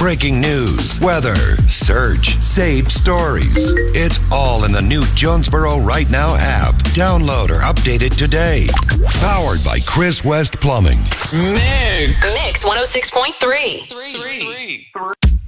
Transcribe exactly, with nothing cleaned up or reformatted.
breaking news, weather, search, saved stories. It's all in the new Jonesboro Right Now app. Download or update it today. Powered by Chris West Plumbing. Mix. Mix one oh six point three. Three. Three.